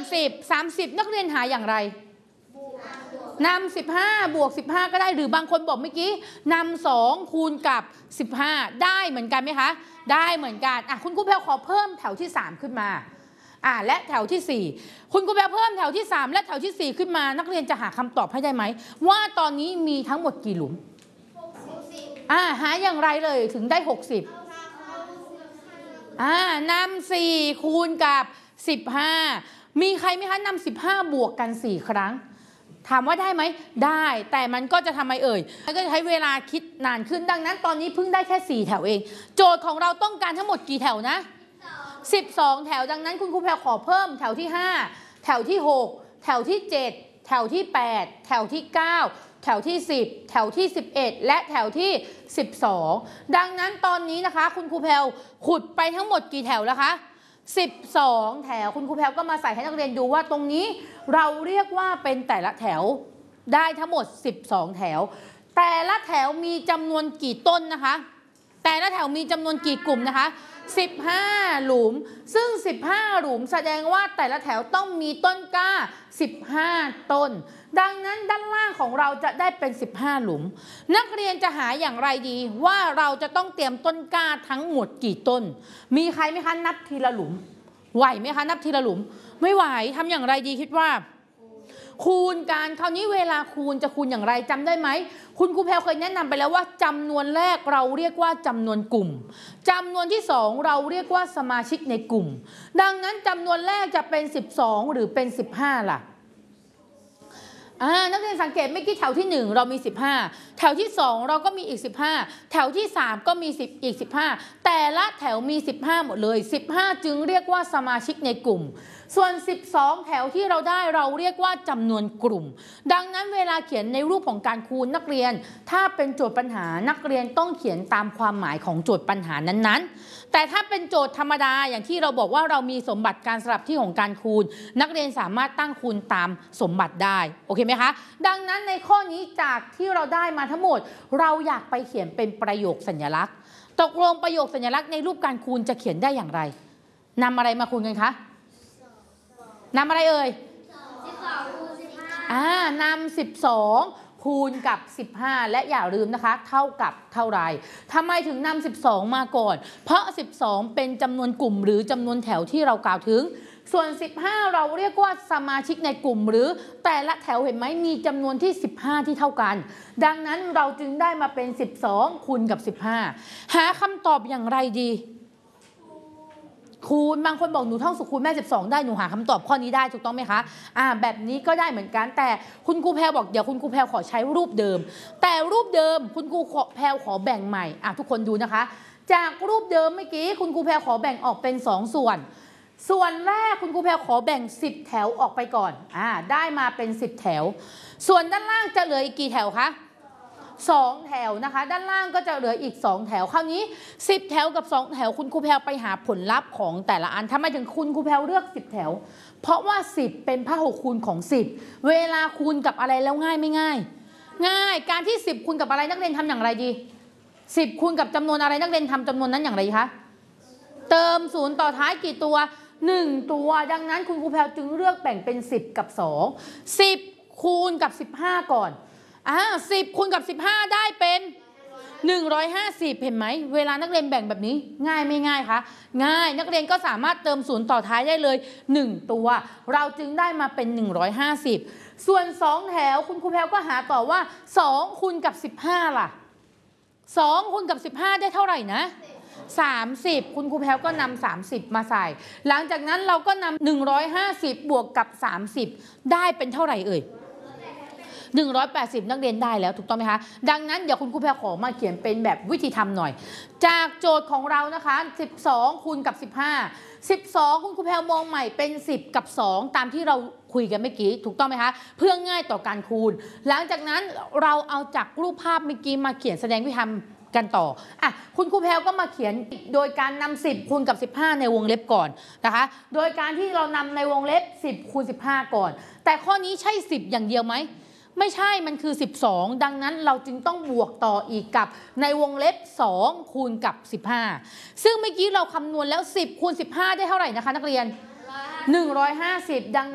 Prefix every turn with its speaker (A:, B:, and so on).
A: 30นักเรียนหาอย่างไรนำ15บวก15ก็ได้หรือบางคนบอกเมื่อกี้นำ2คูณกับ15ได้เหมือนกันไหมคะได้เหมือนกันคุณครูแพรขอเพิ่มแถวที่3ขึ้นมาและแถวที่4คุณครูแพรเพิ่มแถวที่3และแถวที่4ขึ้นมานักเรียนจะหาคำตอบให้ได้ไหมว่าตอนนี้มีทั้งหมดกี่หลุมหาอย่างไรเลยถึงได้60นำ4คูณกับ15มีใครไหมคะนำ15บวกกัน4ครั้งถามว่าได้ไหมได้แต่มันก็จะทำไมมันก็จะใช้เวลาคิดนานขึ้นดังนั้นตอนนี้เพิ่งได้แค่4แถวเองโจทย์ของเราต้องการทั้งหมดกี่แถวนะ12แถวดังนั้นคุณครูแพรขอเพิ่มแถวที่5แถวที่6แถวที่7แถวที่8แถวที่9แถวที่10แถวที่11และแถวที่12ดังนั้นตอนนี้นะคะคุณครูแพรขุดไปทั้งหมดกี่แถวแล้วคะ12แถวคุณครูแพรก็มาใส่ให้นักเรียนดูว่าตรงนี้เราเรียกว่าเป็นแต่ละแถวได้ทั้งหมด12แถวแต่ละแถวมีจำนวนกี่ต้นนะคะแต่ละแถวมีจำนวนกี่กลุ่มนะคะ15หลุมซึ่ง15หลุมแสดงว่าแต่ละแถวต้องมีต้นกล้า15ต้นดังนั้นด้านล่างของเราจะได้เป็น15หลุมนักเรียนจะหาอย่างไรดีว่าเราจะต้องเตรียมต้นกล้าทั้งหมดกี่ต้นมีใครไหมคะนับทีละหลุมไหวไหมคะนับทีละหลุมไม่ไหวทำอย่างไรดีคิดว่าคูณกันคราวนี้เวลาคูณจะคูณอย่างไรจำได้ไหมคุณครูแพรเคยแนะนำไปแล้วว่าจำนวนแรกเราเรียกว่าจำนวนกลุ่มจำนวนที่2เราเรียกว่าสมาชิกในกลุ่มดังนั้นจำนวนแรกจะเป็น12หรือเป็น15ล่ะนักเรียนสังเกตเมื่อกี้แถวที่1เรามี15แถวที่2เราก็มีอีก15แถวที่3ก็มีอีก15แต่ละแถวมี15หมดเลย15จึงเรียกว่าสมาชิกในกลุ่มส่วน12แถวที่เราได้เราเรียกว่าจำนวนกลุ่มดังนั้นเวลาเขียนในรูปของการคูณนักเรียนถ้าเป็นโจทย์ปัญหานักเรียนต้องเขียนตามความหมายของโจทย์ปัญหานั้นๆแต่ถ้าเป็นโจทย์ธรรมดาอย่างที่เราบอกว่าเรามีสมบัติการสลับที่ของการคูณนักเรียนสามารถตั้งคูณตามสมบัติได้โอเคไหมคะดังนั้นในข้อนี้จากที่เราได้มาทั้งหมดเราอยากไปเขียนเป็นประโยคสัญลักษณ์ตกลงประโยคสัญลักษณ์ในรูปการคูณจะเขียนได้อย่างไรนำอะไรมาคูณกันคะนำอะไรนำ12คูณกับ15และอย่าลืมนะคะเท่ากับเท่าไรทำไมถึงนำ12มาก่อนเพราะ12เป็นจำนวนกลุ่มหรือจำนวนแถวที่เรากล่าวถึงส่วน15เราเรียกว่าสมาชิกในกลุ่มหรือแต่ละแถวเห็นไหมมีจำนวนที่15ที่เท่ากันดังนั้นเราจึงได้มาเป็น12คูณกับ15หาคำตอบอย่างไรดีคูณบางคนบอกหนูท่องสุขคูณแม่12ได้หนูหาคำตอบข้อนี้ได้ถูกต้องไหมคะแบบนี้ก็ได้เหมือนกันแต่คุณครูแพรบอกเดี๋ยวคุณครูแพรขอใช้รูปเดิมแต่รูปเดิมคุณครูแพรขอแบ่งใหม่ทุกคนดูนะคะจากรูปเดิมเมื่อกี้คุณครูแพรขอแบ่งออกเป็น2ส่วนแรกคุณครูแพรขอแบ่ง10แถวออกไปก่อนได้มาเป็น10แถวส่วนด้านล่างจะเหลืออีกกี่แถวคะ2แถวนะคะด้านล่างก็จะเหลืออีก2แถวคราวนี้10แถวกับ2แถวคุณครูแพรไปหาผลลัพธ์ของแต่ละอันทำไมถึงคุณครูแพรเลือก10แถวเพราะว่า10เป็นพหกคูณของ10เวลาคูณกับอะไรแล้วง่ายไม่ง่ายการที่10คูณกับอะไรนักเรียนทำอย่างไรดี10คูณกับจำนวนอะไรนักเรียนทำจำนวนนั้นอย่างไรคะเติม0ต่อท้ายกี่ตัว1ตัวดังนั้นคุณครูแพรจึงเลือกแบ่งเป็น10กับ2 10คูณกับ15ก่อน10คูณกับ15ได้เป็น150เห็นไหมเวลานักเรียนแบ่งแบบนี้ง่ายไม่ง่ายคะง่ายนักเรียนก็สามารถเติม0ต่อท้ายได้เลย1ตัวเราจึงได้มาเป็น150ส่วน2แถวคุณครูแพรก็หาต่อว่า2คูณกับ15ล่ะ2คูณกับ15ได้เท่าไหร่นะ30คุณครูแพรก็นำ30มาใส่หลังจากนั้นเราก็นำ150บวกกับ30ได้เป็นเท่าไหร่180นักเรียนได้แล้วถูกต้องไหมคะดังนั้นเดี๋ยวคุณครูแพรขอมาเขียนเป็นแบบวิธีทำหน่อยจากโจทย์ของเรานะคะ12คูณกับ15คุณครูแพรมองใหม่เป็น10กับ2ตามที่เราคุยกันเมื่อกี้ถูกต้องไหมคะเพื่อง่ายต่อการคูณหลังจากนั้นเราเอาจากรูปภาพเมื่อกี้มาเขียนแสดงวิธีทำกันต่อคุณครูแพรก็มาเขียนโดยการนำ10คูณกับ15ในวงเล็บก่อนนะคะโดยการที่เรานำในวงเล็บ10คูณ15ก่อนแต่ข้อนี้ใช่10อย่างเดียวไหมไม่ใช่มันคือ12ดังนั้นเราจึงต้องบวกต่ออีกกับในวงเล็บ2คูณกับ15ซึ่งเมื่อกี้เราคำนวณแล้ว10คูณ15ได้เท่าไหร่นะคะนักเรียน150ดัง